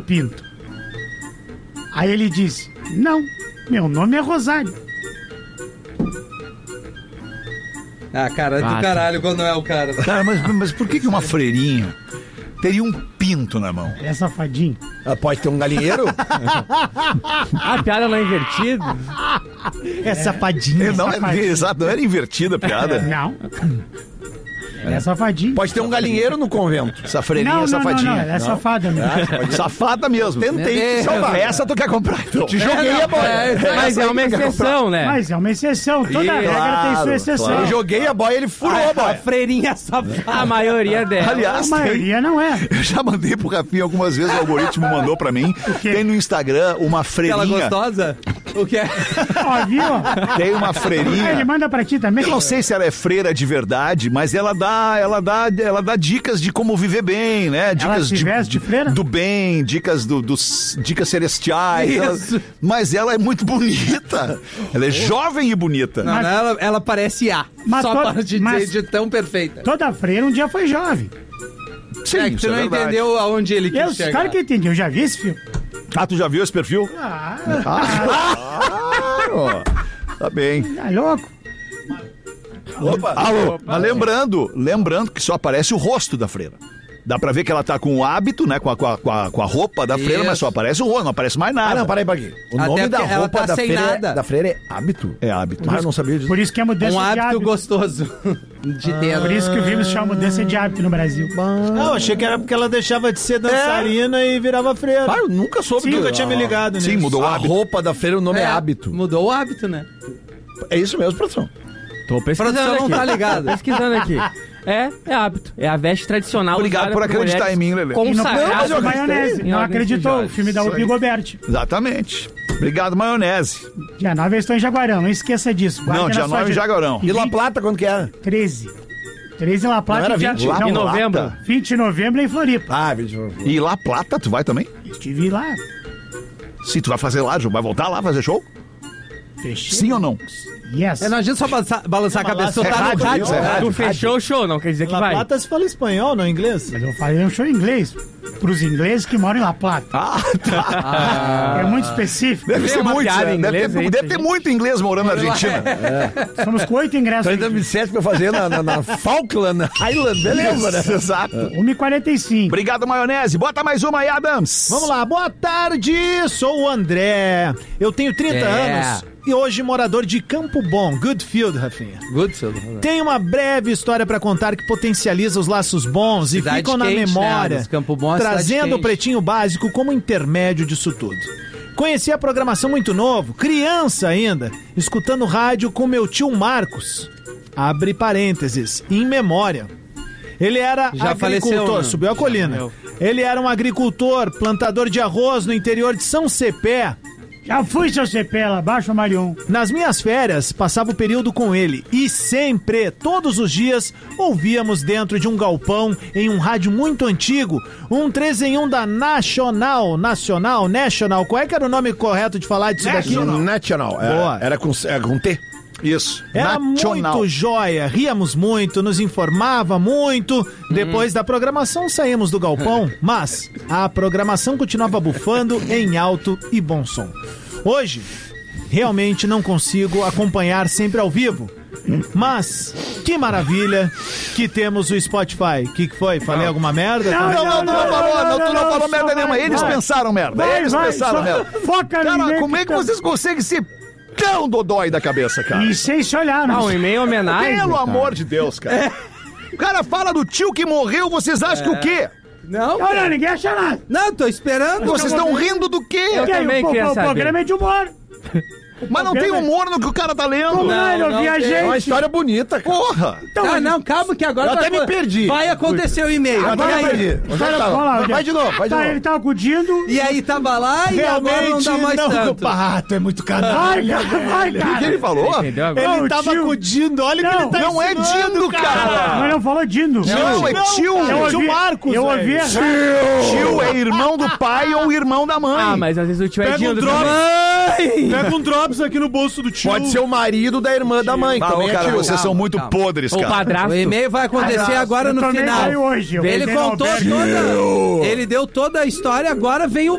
Pinto. Aí ele disse, não, meu nome é Rosário. Ah, cara, é do caralho quando não é o cara. Cara, mas por que uma freirinha teria um pinto na mão? É safadinho. Ela pode ter um galinheiro? A piada não é invertida? É safadinho. Não, exato, não era invertida a piada. Não. Ela é safadinha. Pode ter um galinheiro no convento. Essa freirinha Não, é safadinha. ela é safada mesmo. Safada mesmo. Tentei te salvar. Essa tu quer comprar, então. Te joguei a boia. Mas é uma exceção, né? Mas é uma exceção. Toda regra tem sua exceção. claro. Eu joguei a boia e ele furou a A boia. freirinha safada. A maioria dela. Aliás, A maioria não é. eu já mandei pro Rafinha algumas vezes, o algoritmo mandou pra mim. quê? Tem no Instagram uma Aquela freirinha. gostosa? O que é? Ó, viu? Tem uma Ah, ele freirinha. manda pra ti também. Eu não sei se ela é freira de verdade, mas ela dá dicas de como viver bem, né? Dicas se veste de freira? do bem, dicas dicas celestiais. Isso. Mas ela é muito bonita. Ela é jovem e bonita. Não, ela parece A. Mas Só to- para te mas- dizer de tão perfeita. Toda freira um dia foi jovem. Sim, É que isso você é não verdade. entendeu aonde ele quis Eu, chegar. claro que entendi. Eu já vi esse filme. Ah, tu já viu esse perfil? Claro. Tá bem. Tá louco? Opa. Alô, mas lembrando que só aparece o rosto da freira. Dá pra ver que ela tá com o hábito, né? Com a roupa da freira, Isso. mas só aparece o rosto, não aparece mais nada. Ah, não, parei aqui. O Até nome da porque ela roupa tá da sem freira, nada. da freira é hábito. É hábito. Ah, eu não sabia disso. Por isso que é mudança Um de hábito hábito. gostoso de ter. Por isso que o filme se chama mudança de hábito no Brasil. Não, achei que era porque ela deixava de ser dançarina e virava freira. Ah, eu nunca soube Sim, que nunca tinha me ligado nisso. Sim, mudou o a hábito. roupa da freira, o nome é hábito. Mudou o hábito, né? É isso mesmo, produção. Tô pesquisando Produção não aqui. tá ligado. Pesquisando aqui. É hábito. É a veste tradicional. Obrigado usada por por acreditar mulheres em mim, Lelê. E no consagradas caso, maionese. em Não ordens acreditou. O religiosas. filme da Whoopi Goldberg. Exatamente. Obrigado, maionese. Dia 9 eu estou em Jaguarão. Não esqueça disso. Guarde Não, na dia sua 9 em agenda. Jaguarão. E La Plata, quando que é? 13. 13 em La Plata. Não era e dia- 20? La não, Em novembro. Plata. 20 de novembro em Floripa. Ah, vídeo. E La Plata, tu vai também? Estive lá. Se tu vai fazer lá, vai voltar lá fazer show? Fechei. Sim ou não? Yes. É, não adianta só balançar a cabeça. Tu é tá no rádio, rádio. isso é rádio. Tu fechou o show, não quer dizer que La vai. Plata se fala espanhol, não inglês? Mas eu falei um show em inglês. Pros ingleses que moram em La Plata. Ah, tá. É muito específico. Deve Tem ser uma muito, piada né? em Deve inglês ter, aí, deve ter gente? muito inglês morando na Argentina. Somos com 8 ingressos. Tu ainda me disseste pra eu fazer na Falkland Island, beleza, né? Exato. 1h45. Obrigado, maionese. Bota mais uma aí, Adams. Vamos lá, boa tarde, sou o André. Eu tenho 30 anos e hoje morador de Campo Bom, Goodfield, Rafinha. Goodfield. Tenho uma breve história pra contar que potencializa os laços bons e Cidade ficam na quente, né, memória, Adams? Campo Bom é cidade trazendo o quente. Pretinho Básico como intermédio disso tudo. Conheci a programação muito novo, criança ainda, escutando rádio com meu tio Marcos. Abre parênteses, em memória. Ele era Já faleceu, agricultor, né? subiu a colina. morreu. Ele era um agricultor, plantador de arroz no interior de São Cepé. Já fui, seu Cepela. Baixa, Marion. Nas minhas férias, passava o período com ele e sempre, todos os dias, ouvíamos dentro de um galpão em um rádio muito antigo, um 3 em 1 da National, qual é que era o nome correto de falar disso daqui? National. Boa. Era com T. Isso. Era Nacional. muito joia, ríamos muito, nos informava muito. Depois da programação saímos do galpão, mas a programação continuava bufando em alto e bom som. Hoje, realmente não consigo acompanhar sempre ao vivo. Mas, que maravilha que temos o Spotify. O que foi? Falei alguma merda? Não, tu não falou merda nenhuma. Eles vai. pensaram merda. Vai, Eles vai, pensaram só merda. foca no Cara, e-mail como é que vocês conseguem ser tão dodói da cabeça, cara? E sem se olhar, Ah, um não. e-mail homenagem. Pelo cara. amor de Deus, cara. O cara fala do tio que morreu, vocês acham que o quê? Não, Não, não, ninguém acha nada. não, tô esperando. Vocês estão rindo do quê? Eu também queria O saber. programa é de humor. Mas não tem humor no que o cara tá lendo. Como não, ele ouvia a tem. É uma gente. história bonita, cara. Porra! Então, Ah, não, calma que agora Eu até me perdi. Vai acontecer o e-mail. Eu E até me aí? perdi. Onde é que tava? Vamos lá, Vai de novo, vai de Tá, novo. ele tava acudindo. E aí tava lá e agora não dá mais tanto. Pato, é muito Vai, canalha. cara, vai, O que cara. ele falou? Entendeu agora? Não, Ele tava tio. acudindo, olha o que ele tá Não é ensinando, Dindo, cara! Mas não falou Dindo. Não, é tio. Eu ouvi, Tio Marcos, eu ouvi velho. errado. Tio é irmão do pai ou irmão da mãe. Ah, mas às vezes o tio é Pega um Dindo drop. também. Pega um drops aqui no bolso do tio. Pode ser o marido da irmã da mãe. Ah, também é cara, tio. vocês são muito calma. podres, Ou cara. padrasto. O e-mail vai acontecer agora Eu no também final. saí hoje, eu Ele voltei no contou albergue. toda. Ele deu toda a história, agora vem o